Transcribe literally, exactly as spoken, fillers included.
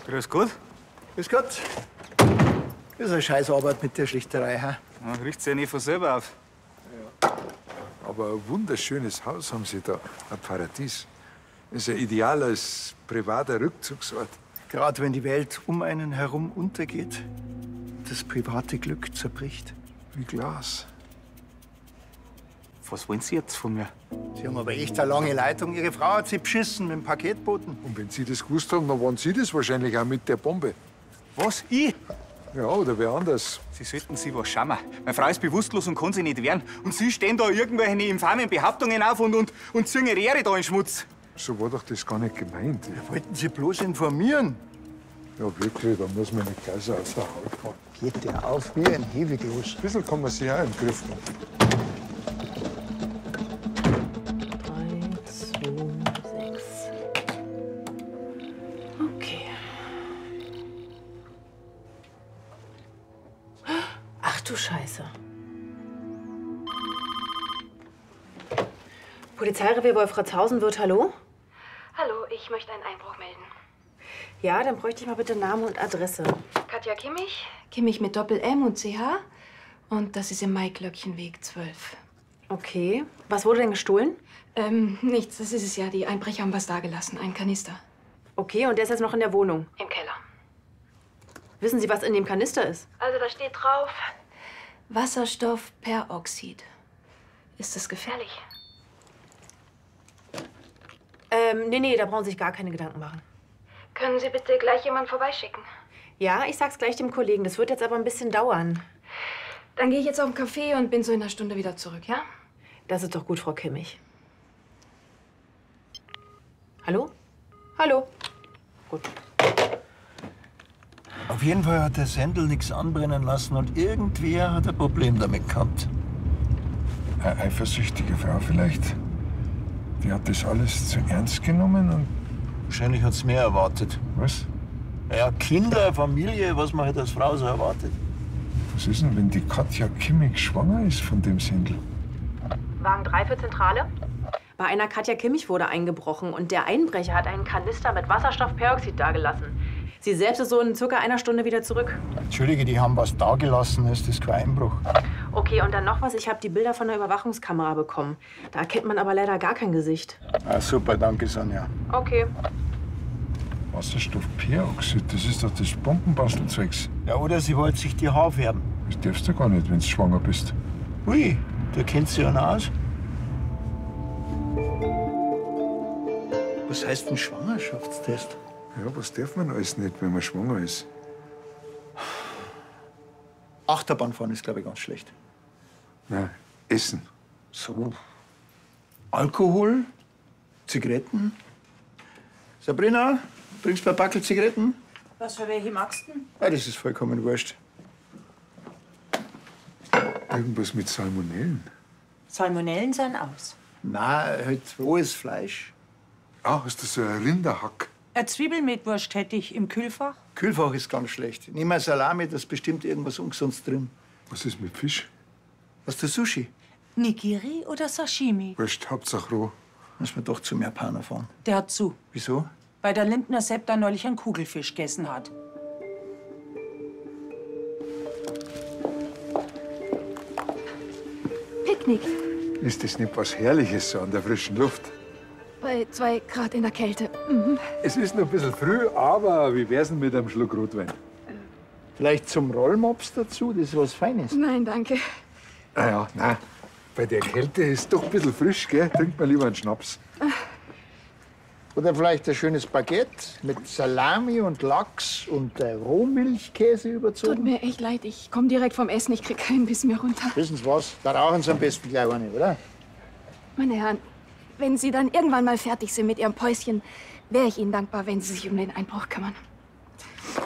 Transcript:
Grüß Gott. Grüß Gott. Das ist eine Scheißarbeit mit der Schlichterei, ha? Ja, riecht's ja nicht von selber auf. Aber ein wunderschönes Haus haben Sie da, ein Paradies. Das ist ja ideal als privater Rückzugsort. Gerade wenn die Welt um einen herum untergeht, das private Glück zerbricht. Wie Glas. Was wollen Sie jetzt von mir? Sie haben aber echt eine lange Leitung. Ihre Frau hat Sie beschissen mit dem Paketboten. Und wenn Sie das gewusst haben, dann waren Sie das wahrscheinlich auch mit der Bombe. Was? Ich? Ja, oder wer anders. Sie sollten sich was schauen. Meine Frau ist bewusstlos und kann sich nicht wehren. Und Sie stehen da irgendwelche infamen Behauptungen auf und, und, und ziehen ihre Ehre da in den Schmutz. So war doch das gar nicht gemeint. Wollten Sie bloß informieren? Ja, wirklich, da muss man nicht gleich so aus der Haut fahren. Geht der auf wie ein Hewiglos. Ein bisschen kann man sich auch im Griff haben. drei, zwei, sechs. Okay. Ach du Scheiße. Polizeirevier Wolfratshausen wird, hallo? Hallo, ich möchte einen Einbruch melden. Ja, dann bräuchte ich mal bitte Name und Adresse. Katja Kimmich? Kimmich mit Doppel-M und C H. Und das ist im Maiglöckchenweg zwölf. Okay. Was wurde denn gestohlen? Ähm, nichts, das ist es ja. Die Einbrecher haben was dagelassen. Ein Kanister. Okay, und der ist jetzt noch in der Wohnung. Im Keller. Wissen Sie, was in dem Kanister ist? Also da steht drauf, Wasserstoffperoxid. Ist das gefährlich? ehrlich. Ähm, nee, nee, da brauchen Sie sich gar keine Gedanken machen. Können Sie bitte gleich jemanden vorbeischicken? Ja, ich sag's gleich dem Kollegen. Das wird jetzt aber ein bisschen dauern. Dann gehe ich jetzt auf den Café und bin so in einer Stunde wieder zurück, ja? Das ist doch gut, Frau Kimmich. Hallo? Hallo? Gut. Auf jeden Fall hat der Sendel nichts anbrennen lassen und irgendwer hat ein Problem damit gehabt. Eine eifersüchtige Frau vielleicht. Die hat das alles zu ernst genommen und... Wahrscheinlich hat's mehr erwartet. Was? Ja, Kinder, Familie, was man halt als Frau so erwartet. Was ist denn, wenn die Katja Kimmich schwanger ist von dem Sendel? Wagen drei für Zentrale. Bei einer Katja Kimmich wurde eingebrochen und der Einbrecher hat einen Kanister mit Wasserstoffperoxid dagelassen. Sie selbst ist so in circa einer Stunde wieder zurück. Entschuldige, die haben was dagelassen, ist das kein Einbruch. Okay, und dann noch was. Ich habe die Bilder von der Überwachungskamera bekommen. Da erkennt man aber leider gar kein Gesicht. Ah, super, danke, Sonja. Okay. Wasserstoffperoxid, das ist doch das Bombenbastelzeugs. Ja, oder sie wollte sich die Haare färben. Das darfst du gar nicht, wenn du schwanger bist. Ui, da kennt sie ja noch aus. Was heißt ein Schwangerschaftstest? Ja, was darf man alles nicht, wenn man schwanger ist? Achterbahnfahren ist, glaube ich, ganz schlecht. Nein, Essen. So. Alkohol, Zigaretten. Sabrina, bringst du ein Packel Zigaretten? Was für welche magst du denn? Ja, das ist vollkommen wurscht. Irgendwas mit Salmonellen. Salmonellen sind aus. Na, halt rohes Fleisch. Ah, hast du so ein Rinderhack? Eine Zwiebel mit Wurst hätte ich im Kühlfach. Kühlfach ist ganz schlecht. Nimm mal Salami, da ist bestimmt irgendwas Ungesundes drin. Was ist mit Fisch? Was der Sushi? Nigiri oder Sashimi? Wurscht, Hauptsache roh. Muss man doch zum Japaner fahren. Der hat zu, Wieso? weil der Lindner Sepp da neulich einen Kugelfisch gegessen hat. Picknick. Ist das nicht was Herrliches so an der frischen Luft? Bei zwei Grad in der Kälte. Mhm. Es ist noch ein bisschen früh, aber wie wär's denn mit einem Schluck Rotwein? Vielleicht zum Rollmops dazu, das ist was Feines. Nein, danke. Naja, nein. Bei der Kälte ist es doch ein bisschen frisch, gell? Trinkt man lieber einen Schnaps. Oder vielleicht ein schönes Baguette mit Salami und Lachs und äh, Rohmilchkäse Tut überzogen. mir echt leid, ich komme direkt vom Essen. Ich krieg keinen Biss mehr runter. Wissen Sie was? Da rauchen Sie am besten gleich eine, oder? Meine Herren, wenn Sie dann irgendwann mal fertig sind mit Ihrem Päuschen, wäre ich Ihnen dankbar, wenn Sie sich um den Einbruch kümmern.